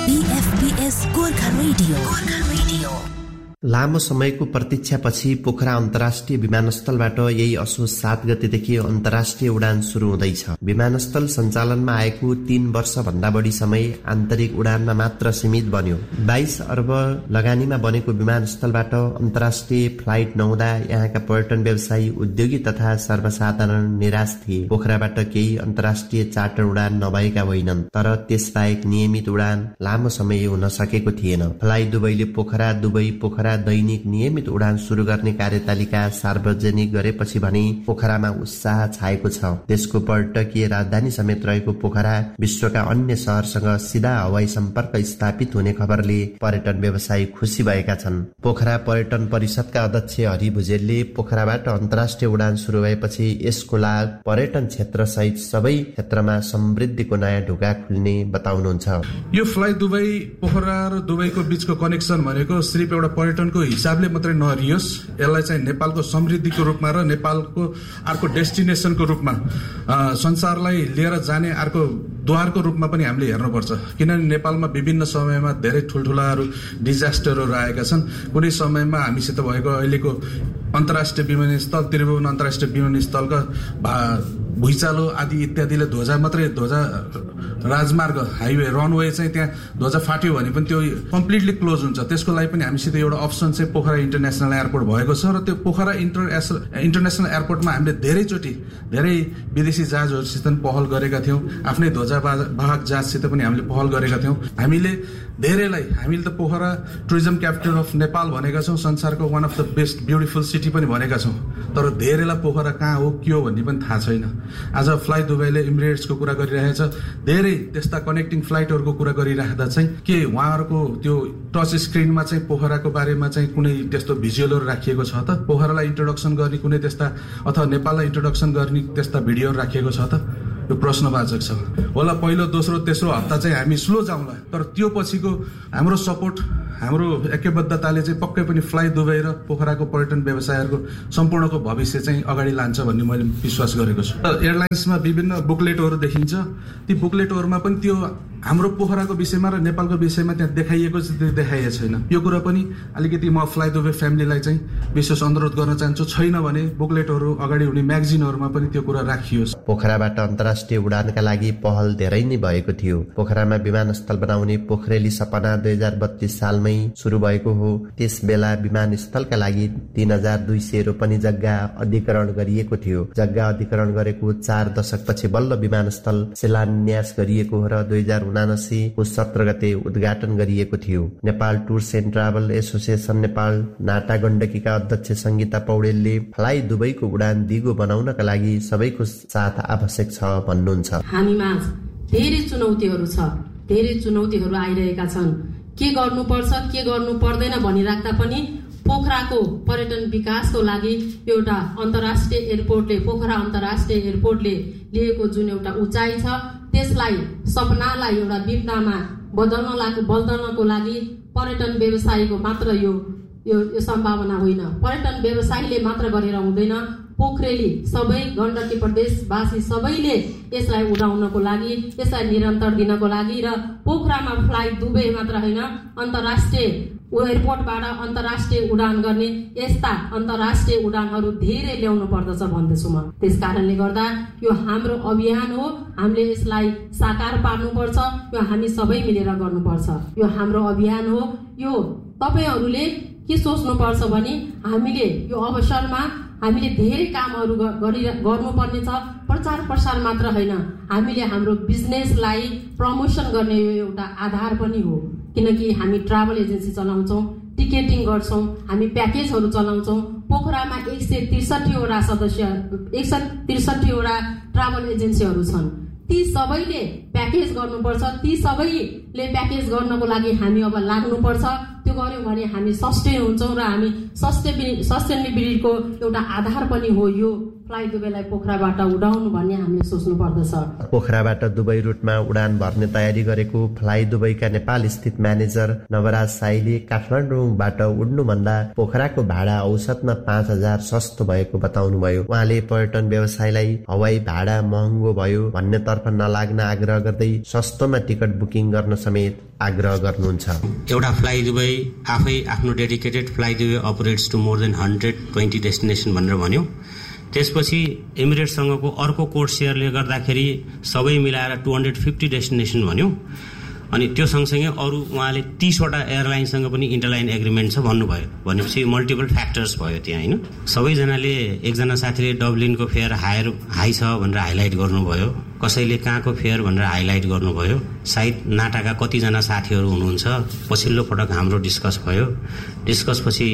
BFPS Gorkha radio. लामो समयको प्रतीक्षापछि पोखरा अन्तर्राष्ट्रिय विमानस्थलबाट यही असोज 7 गतेदेखि अन्तर्राष्ट्रिय उडान सुरु हुँदैछ। विमानस्थल सञ्चालनमा आएको 3 वर्षभन्दा बढी समय आन्तरिक उडानमा मात्र सीमित बन्यो। 22 अर्ब लगानीमा बनेको विमानस्थलबाट अन्तर्राष्ट्रिय फ्लाइट नहुँदा यहाँका पर्यटन व्यवसायी, उद्योगी तथा सर्वसाधारण निराश थिए। पोखराबाट केही अन्तर्राष्ट्रिय चार्टर उडान नभएका होइनन्, तर त्यसबाहेक नियमित उडान लामो समय हुन सकेको थिएन। फ्लाइ दुबईले पोखरा दुबई पोखरा दैनिक नियमित उडान सुरु गर्ने कार्यतालिका सार्वजनिक गरेपछि भने पोखरामा उत्साह छाएको छ। देशको पर्यटकीय राजधानी समेत रहेको पोखरा विश्वका अन्य शहरसँग सिधा हवाई सम्पर्क स्थापित हुने खबरले पर्यटन व्यवसायी खुसी भएका छन्। पोखरा पर्यटन परिषदका अध्यक्ष हरि भुजेलले पोखराबाट अन्तर्राष्ट्रिय उडान सुरु भएपछि यसको लाभ पर्यटन क्षेत्र सहित सबै क्षेत्रमा समृद्धिको नयाँ ढोका खुल्ने बताउनुहुन्छ। यो फ्लाइ दुबई पोखरा र दुबईको बीचको कनेक्सन भनेको सिर्फ एउटा पर्यटनको हिसाबले मात्रै नहरियोस्, यसलाई चाहिँ नेपालको समृद्धिको रूपमा र नेपालको अर्को डेस्टिनेसनको रूपमा संसारलाई लिएर जाने अर्को द्वारको रूपमा पनि हामीले हेर्नुपर्छ। किनभने नेपालमा विभिन्न समयमा धेरै ठुल्ठुलाहरू डिजास्टरहरू आएका छन्। कुनै समयमा हामीसित भएको अहिलेको अन्तर्राष्ट्रिय विमानस्थल त्रिभुवन अन्तर्राष्ट्रिय विमानस्थलका भुइँचालो आदि इत्यादिले ध्वजा राजमार्ग हाइवे रनवे चाहिँ त्यहाँ ध्वजा फाट्यो भने पनि त्यो कम्प्लिटली क्लोज हुन्छ। त्यसको लागि पनि हामीसित एउटा अप्सन चाहिँ पोखरा इन्टरनेसनल एयरपोर्ट भएको छ र त्यो पोखरा इन्टरनेसनल एयरपोर्टमा हामीले धेरै विदेशी जहाजहरूसित पनि पहल गरेका थियौँ। आफ्नै ध्वजावाहक जहाजसित पनि हामीले पहल गरेका थियौँ। हामीले त Pokhara tourism capital of Nepal भनेका छौँ, संसारको one of the best beautiful city पनि भनेका छौँ। तर धेरैलाई पोखरा कहाँ हो के हो भन्ने पनि थाहा छैन। आज फ्लाइ दुबईले इमिरेट्सको कुरा गरिरहेछ, धेरै त्यस्ता कनेक्टिङ फ्लाइटहरूको कुरा गरिराख्दा चाहिँ के उहाँहरूको त्यो टच स्क्रिनमा चाहिँ पोखराको बारेमा चाहिँ कुनै त्यस्तो भिजुअलहरू राखिएको छ त? पोखरालाई इन्ट्रोडक्सन गर्ने कुनै त्यस्ता अथवा नेपाललाई इन्ट्रोडक्सन गर्ने त्यस्ता भिडियोहरू राखिएको छ त? यो प्रश्नवाचक छ। होला पहिलो दोस्रो तेस्रो हप्ता चाहिँ हामी स्लो जाउँला, तर त्यो पछिको हाम्रो सपोर्ट, हाम्रो ऐक्यबद्धताले चाहिँ पक्कै पनि फ्लाइ दुबई र पोखराको पर्यटन व्यवसायहरूको सम्पूर्णको भविष्य चाहिँ अगाडि लान्छ भन्ने मैले विश्वास गरेको छु। एयरलाइन्समा विभिन्न बुकलेटहरू देखिन्छ, ती बुकलेटहरूमा पनि त्यो हाम्रो पोखराको विषयमा र नेपालको विषयमा त्यहाँ देखाइएको देखाइएको छैन। यो कुरा पनि अलिकति म फ्लाइ दुबई फ्यामिलीलाई चाहिँ विशेष अनुरोध गर्न चाहन्छु, छैन भने बुकलेटहरू अगाडि हुने म्यागजिनहरूमा पनि त्यो कुरा राखियोस्। पोखराबाट अन्तर्राष्ट्रिय उडानका लागि पहल धेरै नै भएको थियो। पोखरामा विमानस्थल बनाउने पोखरेली सपना 2032 सालमै सुरु भएको हो। त्यस बेला विमानस्थलका लागि 3200 रोपनी जग्गा अधिग्रहण गरिएको थियो। जग्गा अधिग्रहण गरेको 4 दशकपछि बल्ल विमानस्थल शिलान्यास गरिएको हो र 2079 को 17 गते उद्घाटन गरिएको थियो। Nepal tours and travel association Nepal NATA गण्डकीका अध्यक्ष संगीता पौडेलले फ्लाइ दुबईको उडान दिगो बनाउनका लागि सबैको साथ आवश्यक छ भन्नुहुन्छ। हामीमा धेरै चुनौतीहरू आइरहेका छन्। के गर्नुपर्छ के गर्नु पर्दैन भनिराख्दा पनि पोखराको पर्यटन विकासको लागि एउटा अन्तर्राष्ट्रिय एयरपोर्टले, पोखरा अन्तर्राष्ट्रिय एयरपोर्टले लिएको जुन एउटा उचाइ छ, त्यसलाई सपनालाई एउटा विपदामा बदल्नको लागि पर्यटन व्यवसायीको मात्र यो सम्भावना होइन। पर्यटन व्यवसायीले मात्र गरेर हुँदैन, पोखरेली सबै गण्डकी प्रदेशवासी सबैले यसलाई उडाउनको लागि, यसलाई निरन्तर दिनको लागि र पोखरामा फ्लाइट दुबई मात्र होइन, अन्तर्राष्ट्रिय एयरपोर्टबाट अन्तर्राष्ट्रिय उडान गर्ने यस्ता अन्तर्राष्ट्रिय उडानहरू धेरै ल्याउनु पर्दछ भन्दैछु म। त्यसकारणले गर्दा यो हाम्रो अभियान हो, हामीले यसलाई साकार पार्नुपर्छ, यो हामी सबै मिलेर गर्नुपर्छ। यो हाम्रो अभियान हो। यो तपाईहरूले के सोच्नुपर्छ भने हामीले यो अवसरमा हामीले धेरै कामहरू गर्नुपर्ने छ। प्रचार प्रसार मात्र होइन, हामीले हाम्रो बिजनेसलाई प्रमोसन गर्ने यो एउटा आधार पनि हो। किनकि हामी ट्राभल एजेन्सी चलाउँछौँ, टिकेटिङ गर्छौँ, हामी प्याकेजहरू चलाउँछौँ। पोखरामा 163 वटा ट्राभल एजेन्सीहरू छन्। ती सबैले प्याकेज गर्नुपर्छ। ती सबैले प्याकेज गर्नको लागि हामी अब लाग्नुपर्छ। त्यो गर्यौँ भने हामी सस्टेन हुन्छौँ र हामी सस्टेनेबिलिटीको एउटा आधार पनि हो यो फ्लाइ दुबईलाई पोखराबाट उडाउनु भन्ने हामीले सोच्नु पर्दछ। पोखराबाट दुबई रुटमा उडान भर्ने तयारी गरेको फ्लाइ दुबईका नेपाल स्थित म्यानेजर नवराज साईले काठमाडौँबाट उड्नुभन्दा पोखराको भाडा औसतमा 5,000 सस्तो भएको बताउनुभयो। उहाँले पर्यटन व्यवसायलाई हवाई भाडा महँगो भयो भन्नेतर्फ नलाग्न आग्रह गर्दै सस्तोमा टिकट बुकिङ गर्न समेत आग्रह गर्नुहुन्छ। एउटा फ्लाइ दुबई आफै आफ्नो dedicated fly Dubai operates to more than 120 destination भनेर भन्यो। त्यसपछि एमिरेट्ससँगको अर्को कोड सेयरले गर्दाखेरि सबै मिलाएर 250 डेस्टिनेसन भन्यो। अनि त्यो सँगसँगै अरू उहाँले 30वटा एयरलाइनसँग पनि इन्टरलाइन एग्रिमेन्ट छ भन्नुभयो। भनेपछि मल्टिपल फ्याक्टर्स भयो त्यहाँ, होइन? सबैजनाले, एकजना साथीले डब्लिनको फेयर हाई छ भनेर हाइलाइट गर्नुभयो, कसैले कहाँको फेयर भनेर हाइलाइट गर्नुभयो। सायद नाटाका कतिजना साथीहरू हुनुहुन्छ। पछिल्लो पटक हाम्रो डिस्कस भयो। डिस्कसपछि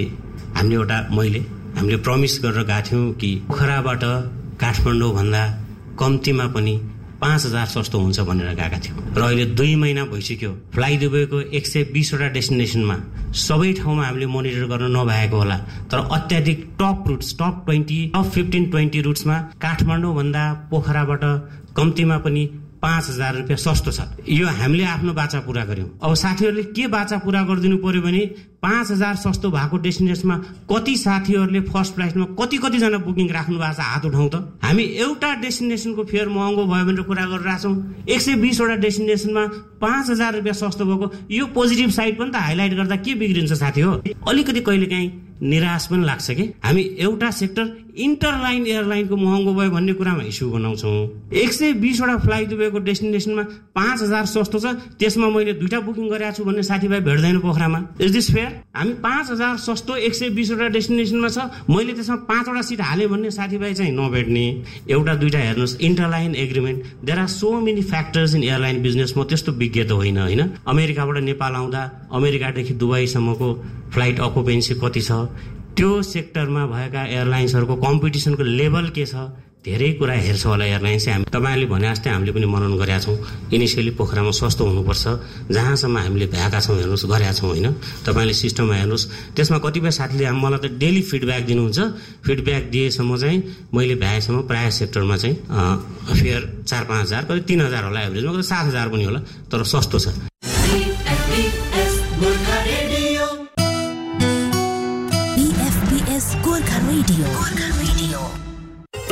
हामीले प्रमिस गरेर गएको थियौँ कि पोखराबाट काठमाडौँ भन्दा कम्तीमा पनि 5,000 सस्तो हुन्छ भनेर गएका थियौँ। र अहिले 2 महिना भइसक्यो। फ्लाइ दुबईको 120वटा डेस्टिनेसनमा सबै ठाउँमा हामीले मोनिटर गर्न नभएको होला, तर अत्याधिक टप रुट्स, टप 15-20 रुट्समा काठमाडौँ भन्दा पोखराबाट कम्तीमा पनि 5,000 रुपियाँ सस्तो छ। यो हामीले आफ्नो बाचा पूरा गर्यौं। अब साथीहरूले के बाचा पूरा गरिदिनु पर्यो भने 5,000 सस्तो भएको डेस्टिनेसनमा कति साथीहरूले फर्स्ट फ्लाइटमा कतिजना बुकिङ राख्नु भएको छ, हात उठाउँ त। हामी एउटा डेस्टिनेसनको फेयर महँगो भयो भनेर कुरा गरिरहेछौँ। 120वटा डेस्टिनेसनमा 5,000 रुपियाँ सस्तो भएको, यो पोजिटिभ साइड पनि त हाइलाइट गर्दा के बिग्रिन्छ साथी हो? अलिकति कहिलेकाहीँ निराश पनि लाग्छ कि हामी एउटा सेक्टर इन्टरलाइन एयरलाइनको महँगो भयो भन्ने कुरामा इस्यु बनाउँछौँ। 120वटा फ्लाइ दुबईको डेस्टिनेसनमा 5,000 सस्तो छ, त्यसमा मैले 2टा बुकिङ गरेको छु भन्ने साथीभाइ भेट्दैन पोखरामा। Is this fair? हामी 5,000 सस्तो 120वटा डेस्टिनेसनमा छ, मैले त्यसमा 5वटा सिट हालेँ भन्ने साथीभाइ चाहिँ नभेट्ने। एउटा 2टा हेर्नुहोस्, इन्टरलाइन agreement. There are so many factors in airline business. म त्यस्तो विज्ञ त होइन। अमेरिकाबाट नेपाल आउँदा अमेरिकादेखि दुबईसम्मको फ्लाइट अकुपेन्सी कति छ, त्यो सेक्टरमा भएका एयरलाइन्सहरूको कम्पिटिसनको लेभल के छ, धेरै कुरा हेर्छ होला एयरलाइन्स। तपाईँले भने जस्तै हामीले पनि मनन गरेका छौँ। इनिसियली पोखरामा सस्तो हुनुपर्छ, जहाँसम्म हामीले भएका छौँ हेर्नुहोस्, गरेका छौँ, होइन? तपाईँले सिस्टममा हेर्नुहोस्। त्यसमा कतिपय साथीले मलाई त डेली फिडब्याक दिनुहुन्छ। फिडब्याक दिएसम्म चाहिँ मैले भ्याएसम्म प्रायः सेक्टरमा चाहिँ फेयर 4-5 हजार, कति 3,000 होला, एभरेजमा कति 7,000 पनि होला, तर सस्तो छ। BFPS Gorkha radio.